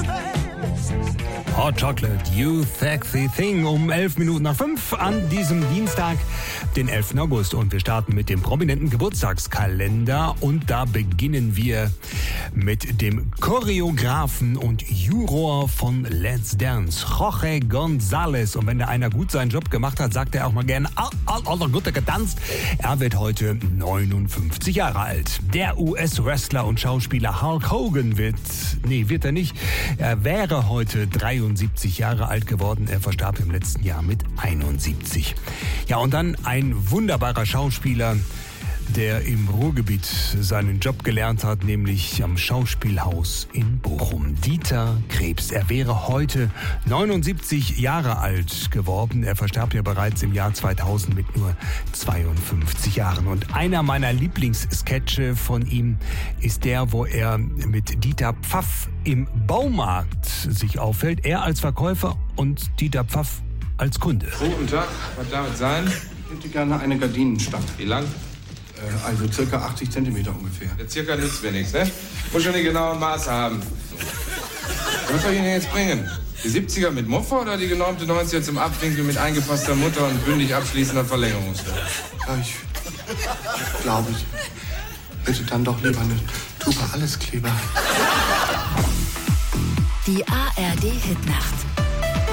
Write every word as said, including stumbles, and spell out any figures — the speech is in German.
Hot Chocolate, You Sexy Thing, um elf Minuten nach fünf an diesem Dienstag, den elften August. Und wir starten mit dem prominenten Geburtstagskalender. Und da beginnen wir mit dem Choreografen und Juror von Let's Dance, Jorge González. Und wenn da einer gut seinen Job gemacht hat, sagt er auch mal gerne, all, all, all gut getanzt. Er wird heute neunundfünfzig Jahre alt. Der U S-Wrestler und Schauspieler Hulk Hogan wird, nee, wird er nicht, er wäre heute dreiundsiebzig Jahre alt geworden. Er verstarb im letzten Jahr mit einundsiebzig. Ja, und dann ein wunderbarer Schauspieler, der im Ruhrgebiet seinen Job gelernt hat, nämlich am Schauspielhaus in Bochum. Dieter Krebs. Er wäre heute neunundsiebzig Jahre alt geworden. Er verstarb ja bereits im Jahr zweitausend mit nur zweiundfünfzig Jahren. Und einer meiner Lieblingssketche von ihm ist der, wo er mit Dieter Pfaff im Baumarkt sich auffällt. Er als Verkäufer und Dieter Pfaff als Kunde. Guten Tag, was darf es sein? Ich hätte gerne eine Gardinenstange. Wie lang? Äh, also circa achtzig Zentimeter ungefähr. Der circa nützt mir nichts, ne? Muss schon die genauen Maße haben. Was soll ich Ihnen jetzt bringen? Die siebziger mit Muffe oder die genormte neunziger zum Abwinkeln mit eingefasster Mutter und bündig abschließender Verlängerungswelle? Ja, ich glaube, ich bitte dann doch lieber eine Tube Alleskleber. Die A R D-Hitnacht.